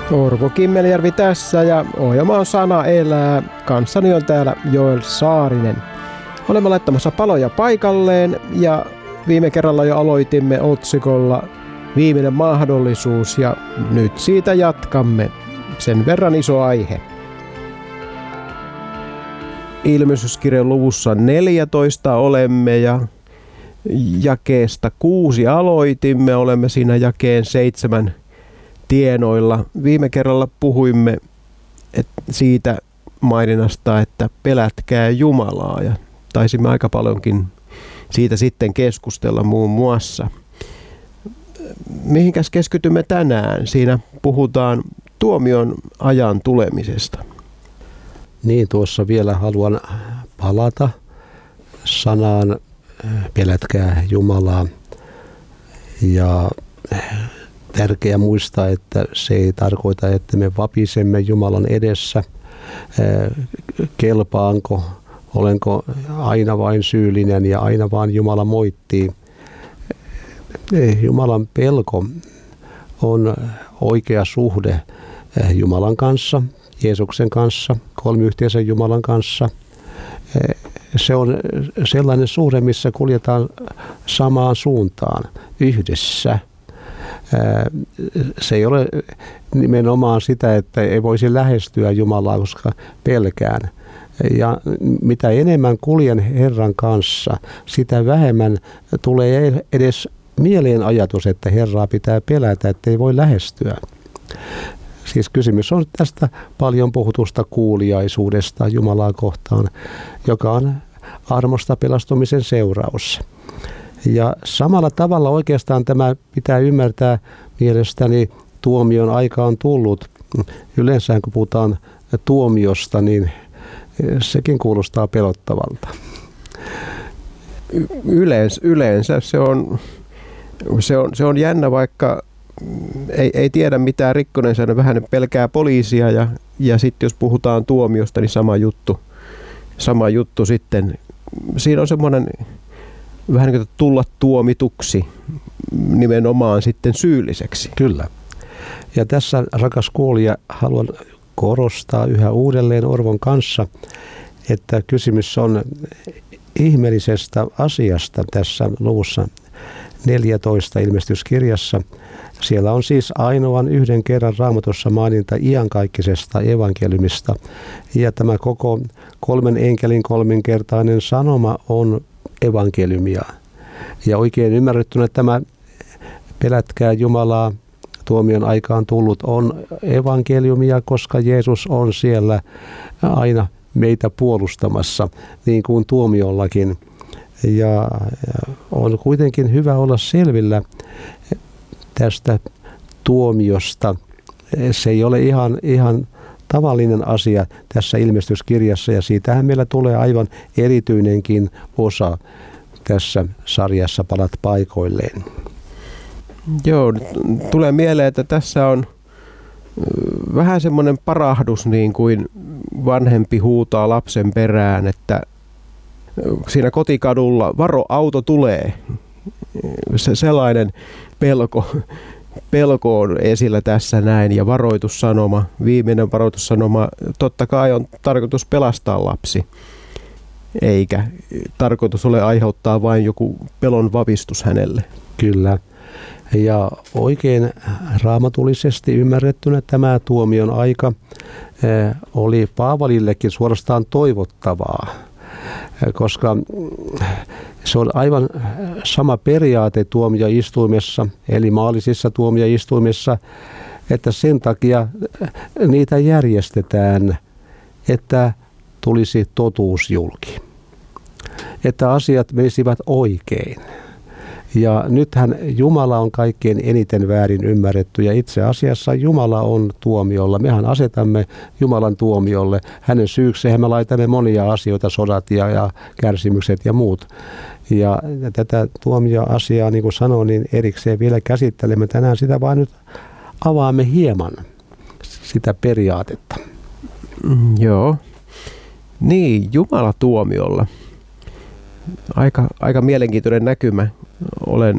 Orvo Kimmeljärvi tässä ja ohjelma on Sana elää. Kanssani on täällä Joel Saarinen. Olemme laittamassa paloja paikalleen ja viime kerralla jo aloitimme otsikolla Viimeinen mahdollisuus ja nyt siitä jatkamme. Sen verran iso aihe. Ilmestyskirjan luvussa 14 olemme ja jakeesta 6 aloitimme. Olemme siinä jakeen 7 tienoilla. Viime kerralla puhuimme siitä maininnasta, että pelätkää Jumalaa ja taisimme aika paljonkin siitä sitten keskustella muun muassa. Mihinkäs keskitymme tänään? Siinä puhutaan tuomion ajan tulemisesta. Niin, tuossa vielä haluan palata sanaan pelätkää Jumalaa ja tärkeää muistaa, että se ei tarkoita, että me vapisemme Jumalan edessä. Kelpaanko, olenko aina vain syyllinen ja aina vaan Jumala moittii. Jumalan pelko on oikea suhde Jumalan kanssa, Jeesuksen kanssa, kolmiyhteisen Jumalan kanssa. Se on sellainen suhde, missä kuljetaan samaan suuntaan yhdessä. Se ei ole nimenomaan sitä, että ei voisi lähestyä Jumalaa, koska pelkään. Ja mitä enemmän kuljen Herran kanssa, sitä vähemmän tulee edes mieleen ajatus, että Herraa pitää pelätä, että ei voi lähestyä. Siis kysymys on tästä paljon puhutusta kuuliaisuudesta Jumalaa kohtaan, joka on armosta pelastumisen seuraus. Ja samalla tavalla oikeastaan tämä pitää ymmärtää mielestäni tuomion aika on tullut. Yleensä kun puhutaan tuomiosta, niin sekin kuulostaa pelottavalta. Yleensä se on jännä, vaikka ei tiedä mitään rikkoneen, se vähän pelkää poliisia ja sitten jos puhutaan tuomiosta, niin sama juttu sitten. Siinä on semmoinen vähän niin kuin tulla tuomituksi nimenomaan sitten syylliseksi. Kyllä. Ja tässä, rakas kuulija, haluan korostaa yhä uudelleen Orvon kanssa, että kysymys on ihmeellisestä asiasta tässä luvussa 14 ilmestyskirjassa. Siellä on siis ainoan yhden kerran Raamatussa maininta iankaikkisesta evankeliumista. Ja tämä koko 3 enkelin 3-kertainen sanoma on evankeliumia. Ja oikein ymmärrettynä tämä pelätkää Jumalaa, tuomion aikaan tullut on evankeliumia, koska Jeesus on siellä aina meitä puolustamassa, niin kuin tuomiollakin. Ja on kuitenkin hyvä olla selvillä tästä tuomiosta. Se ei ole ihan tavallinen asia tässä ilmestyskirjassa ja siitähän meillä tulee aivan erityinenkin osa tässä sarjassa Palat paikoilleen. Joo, tulee mieleen, että tässä on vähän semmoinen parahdus, niin kuin vanhempi huutaa lapsen perään, että siinä kotikadulla varo, auto tulee. Sellainen pelko on esillä tässä näin ja varoitussanoma, viimeinen varoitussanoma, totta kai on tarkoitus pelastaa lapsi, eikä tarkoitus ole aiheuttaa vain joku pelon vavistus hänelle. Kyllä. Ja oikein raamatullisesti ymmärrettynä tämä tuomion aika oli Paavalillekin suorastaan toivottavaa, koska se on aivan sama periaate tuomioistuimessa, eli maallisissa tuomioistuimissa, että sen takia niitä järjestetään, että tulisi totuus julki, että asiat menisivät oikein. Ja nythän Jumala on kaikkein eniten väärin ymmärretty ja itse asiassa Jumala on tuomiolla. Mehän asetamme Jumalan tuomiolle. Hänen syykseen me laitamme monia asioita, sodat ja kärsimykset ja muut. Ja tätä tuomioasiaa, niin kuin sanoin, niin erikseen vielä käsittelemme tänään sitä, vaan nyt avaamme hieman sitä periaatetta. Joo. Niin, Jumala tuomiolla. Aika mielenkiintoinen näkymä. Olen